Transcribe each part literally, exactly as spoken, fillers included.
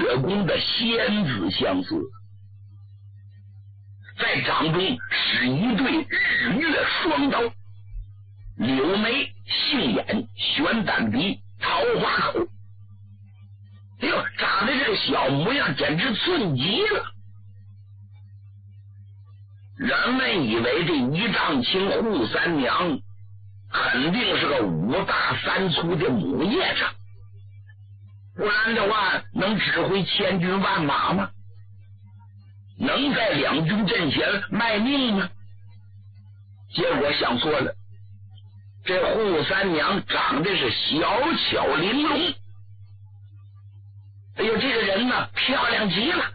月宫的仙子相似，在掌中是一对日月双刀，柳眉杏眼，悬丹鼻，桃花口。哎呦，长得这个小模样简直寸极了。人们以为这一丈青扈三娘肯定是个五大三粗的母夜叉，不然的话能指挥千军万马吗？能在两军阵前卖命吗？结果想错了，这扈三娘长得是小巧玲珑，哎呦，这个人呢漂亮极了。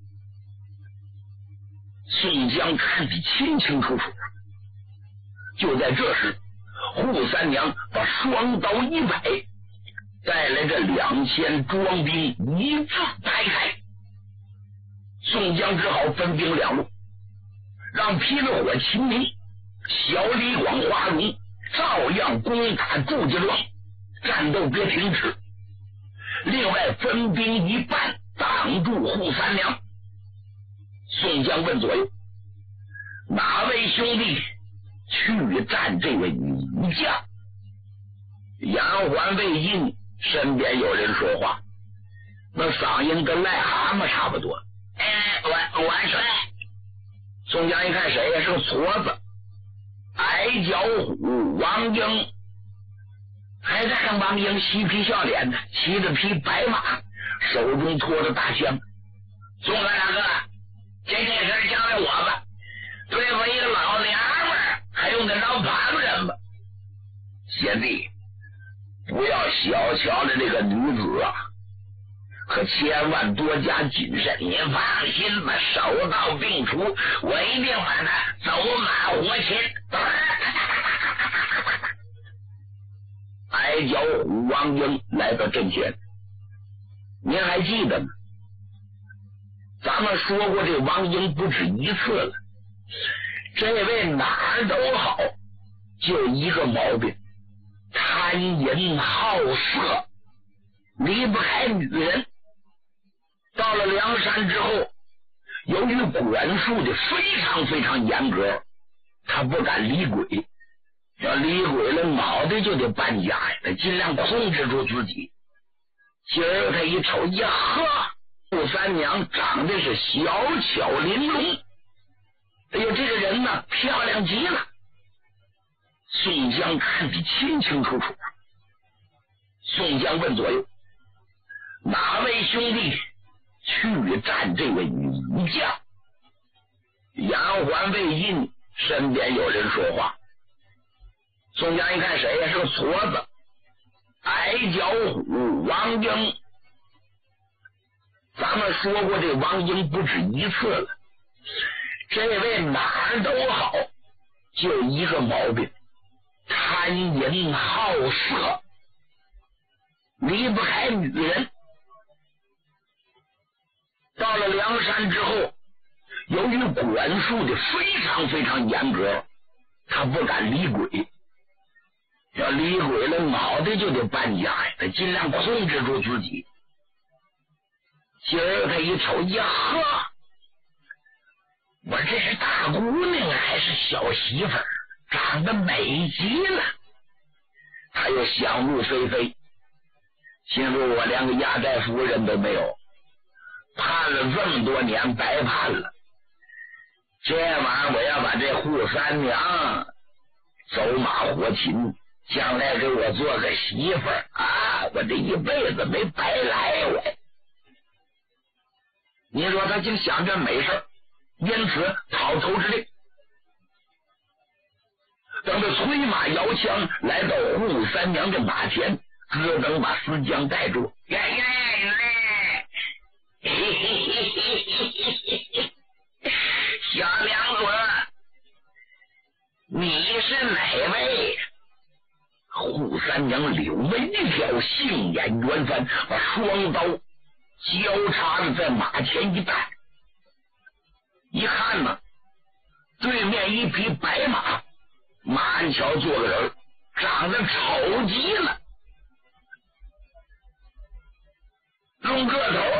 宋江看得清清楚楚。就在这时，扈三娘把双刀一摆，带来这两千装兵一字排开。宋江只好分兵两路，让霹雳火秦明、小李广花荣照样攻打祝家庄，战斗别停止。另外分兵一半挡住扈三娘。宋江问左右，哪位兄弟去战这位女将？杨环魏晋身边有人说话，那嗓音跟癞蛤蟆差不多。哎，我我帅。宋江一看谁呀？是个矬子，矮脚虎王英。还在看王英嬉皮笑脸的，骑着匹白马，手中托着大枪。宋三大哥，这件事交给我吧，对付一个老娘们儿还用得着旁人吗？贤弟，不要小瞧了这个女子啊，可千万多加谨慎。您放心吧，手到病除，我一定把她走马活擒。矮脚虎王英来到阵前，您还记得吗？咱们说过这王英不止一次了，这位哪儿都好，就一个毛病，贪淫好色，离不开女人。到了梁山之后，由于管束的非常非常严格，他不敢离鬼，要离鬼了脑袋就得搬家呀，他尽量控制住自己。今儿他一瞅呀呵，扈三娘长得是小巧玲珑，哎呦，这个人呢漂亮极了。宋江看得清清楚楚。宋江问左右，哪位兄弟去战这位女将？杨环魏晋身边有人说话。宋江一看谁呀？是个矬子，矮脚虎王英。咱们说过这王英不止一次了，这位哪儿都好，就一个毛病，贪淫好色，离不开女人。到了梁山之后，由于管束的非常非常严格，他不敢离鬼，要离鬼了脑袋就得搬家呀，他尽量控制住自己。今儿他一瞅呀呵，我这是大姑娘还是小媳妇儿，长得美极了。他又想入非非，心说我连个压寨夫人都没有，判了这么多年白判了，这玩意儿我要把这扈三娘走马活擒，将来给我做个媳妇儿啊，我这一辈子没白来我。你说他竟想这美事，因此讨头之令。等他催马摇枪来到扈三娘的马前，咯噔把思江带住。呀呀呀！小娘子，你是哪位？扈三娘柳眉一挑，杏眼圆翻，把双刀交叉的在马前一带，一看呢，对面一匹白马，马鞍桥坐个人，长得丑极了，论个头